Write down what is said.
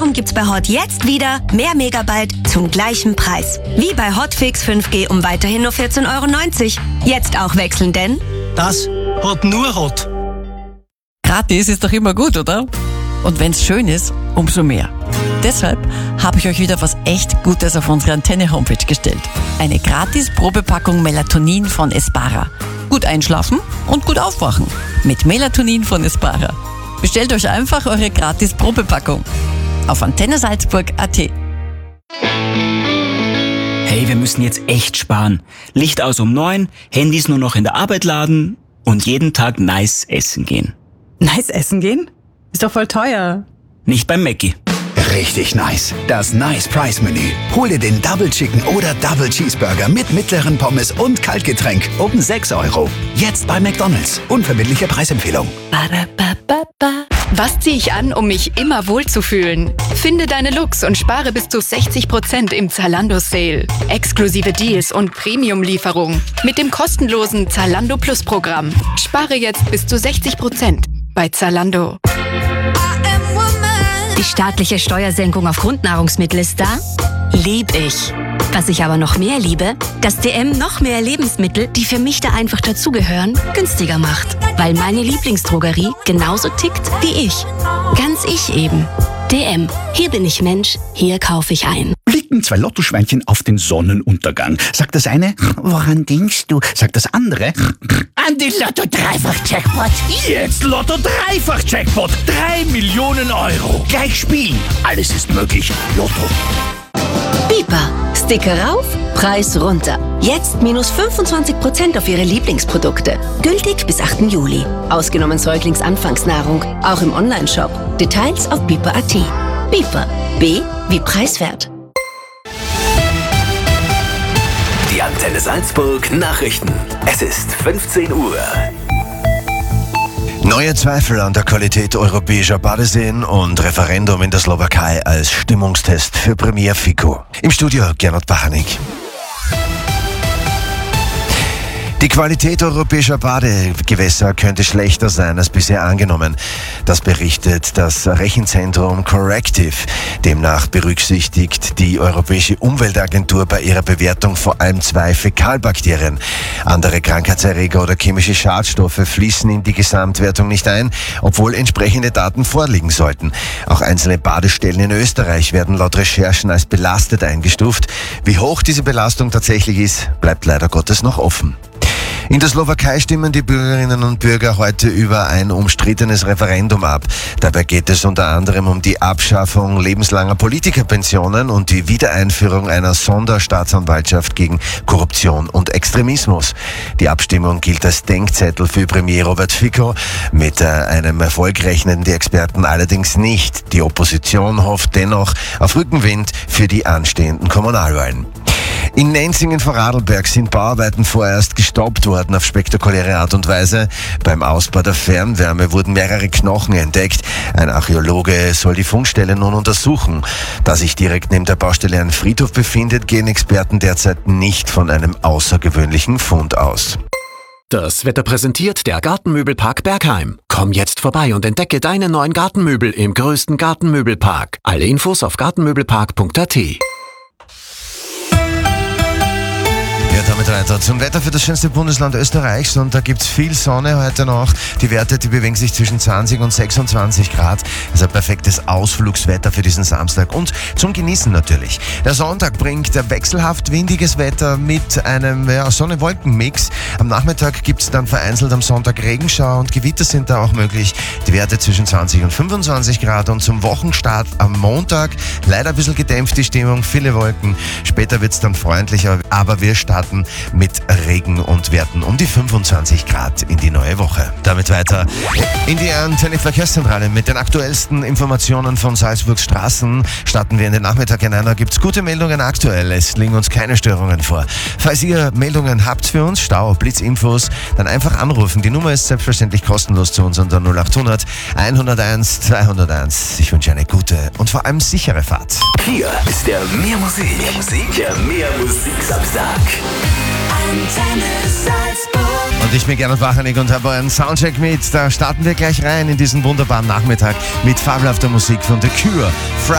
Darum gibt's bei Hot jetzt wieder mehr Megabyte zum gleichen Preis. Wie bei Hotfix 5G um weiterhin nur 14,90 €. Jetzt auch wechseln, denn das hat nur Hot. Gratis ist doch immer gut, oder? Und wenn's schön ist, umso mehr. Deshalb habe ich euch wieder was echt Gutes auf unsere Antenne-Homepage gestellt. Eine gratis Probepackung Melatonin von Espara. Gut einschlafen und gut aufwachen mit Melatonin von Espara. Bestellt euch einfach eure gratis Probepackung auf antennesalzburg.at. Hey, wir müssen jetzt echt sparen. Licht aus um 9, Handys nur noch in der Arbeit laden und jeden Tag nice essen gehen. Nice essen gehen? Ist doch voll teuer. Nicht beim Mackie. Richtig nice. Das Nice Price Menü. Hol dir den Double Chicken oder Double Cheeseburger mit mittleren Pommes und Kaltgetränk um 6 €. Jetzt bei McDonald's. Unverbindliche Preisempfehlung. Was ziehe ich an, um mich immer wohlzufühlen? Finde deine Looks und spare bis zu 60% im Zalando-Sale. Exklusive Deals und Premium-Lieferung. Mit dem kostenlosen Zalando Plus Programm. Spare jetzt bis zu 60% bei Zalando. die staatliche Steuersenkung auf Grundnahrungsmittel ist da? Lieb ich. Was ich aber noch mehr liebe, dass DM noch mehr Lebensmittel, die für mich da einfach dazugehören, günstiger macht. Weil meine Lieblingsdrogerie genauso tickt wie ich. Ganz ich eben. DM. Hier bin ich Mensch, hier kaufe ich ein. Blicken zwei Lottoschweinchen auf den Sonnenuntergang. Sagt das eine, woran denkst du? Sagt das andere, an die Lotto-Dreifach-Jackpot. Jetzt Lotto-Dreifach-Jackpot. 3 Millionen Euro. Gleich spielen. Alles ist möglich. Lotto. Biber. Sticker rauf, Preis runter. Jetzt minus 25% auf Ihre Lieblingsprodukte. Gültig bis 8. Juli. Ausgenommen Säuglingsanfangsnahrung. Auch im Onlineshop. Details auf biber.at. Biber. B wie preiswert. Die Antenne Salzburg Nachrichten. Es ist 15 Uhr. Neue Zweifel an der Qualität europäischer Badeseen und Referendum in der Slowakei als Stimmungstest für Premier Fico. Im Studio Gernot Bachanik. Die Qualität europäischer Badegewässer könnte schlechter sein als bisher angenommen. Das berichtet das Rechenzentrum Corrective. Demnach berücksichtigt die Europäische Umweltagentur bei ihrer Bewertung vor allem 2 Fäkalbakterien. Andere Krankheitserreger oder chemische Schadstoffe fließen in die Gesamtwertung nicht ein, obwohl entsprechende Daten vorliegen sollten. Auch einzelne Badestellen in Österreich werden laut Recherchen als belastet eingestuft. Wie hoch diese Belastung tatsächlich ist, bleibt leider Gottes noch offen. In der Slowakei stimmen die Bürgerinnen und Bürger heute über ein umstrittenes Referendum ab. Dabei geht es unter anderem um die Abschaffung lebenslanger Politikerpensionen und die Wiedereinführung einer Sonderstaatsanwaltschaft gegen Korruption und Extremismus. Die Abstimmung gilt als Denkzettel für Premier Robert Fico. Mit einem Erfolg rechnen die Experten allerdings nicht. Die Opposition hofft dennoch auf Rückenwind für die anstehenden Kommunalwahlen. In Nenzingen vor Radlberg sind Bauarbeiten vorerst gestoppt worden auf spektakuläre Art und Weise. Beim Ausbau der Fernwärme wurden mehrere Knochen entdeckt. Ein Archäologe soll die Fundstelle nun untersuchen. Da sich direkt neben der Baustelle ein Friedhof befindet, gehen Experten derzeit nicht von einem außergewöhnlichen Fund aus. Das Wetter präsentiert der Gartenmöbelpark Bergheim. Komm jetzt vorbei und entdecke deine neuen Gartenmöbel im größten Gartenmöbelpark. Alle Infos auf gartenmöbelpark.at. Ja, damit weiter zum Wetter für das schönste Bundesland Österreichs, und da gibt's viel Sonne heute noch. Die Werte, die bewegen sich zwischen 20 und 26 Grad. Also perfektes Ausflugswetter für diesen Samstag und zum Genießen natürlich. Der Sonntag bringt wechselhaft windiges Wetter mit einem Sonne-Wolken-Mix. Am Nachmittag gibt's dann vereinzelt am Sonntag Regenschauer und Gewitter sind da auch möglich. Die Werte zwischen 20 und 25 Grad und zum Wochenstart am Montag leider ein bisschen gedämpft die Stimmung, viele Wolken. Später wird's dann freundlicher, aber wir starten mit Regen und Werten um die 25 Grad in die neue Woche. Damit weiter in die Antenne Verkehrszentrale mit den aktuellsten Informationen von Salzburgs Straßen. Starten wir in den Nachmittag hinein. Gibt's gute Meldungen aktuell. Es liegen uns keine Störungen vor. Falls ihr Meldungen habt für uns, Stau, Blitzinfos, dann einfach anrufen. Die Nummer ist selbstverständlich kostenlos zu uns unter 0800 101 201. Ich wünsche eine gute und vor allem sichere Fahrt. Hier ist der Mehr Musik. Der Mehr Musik Samstag. Antenne Salzburg. Und ich bin Gernot Bachanik und habe euren Soundcheck mit. Da starten wir gleich rein in diesen wunderbaren Nachmittag mit fabelhafter Musik von The Cure.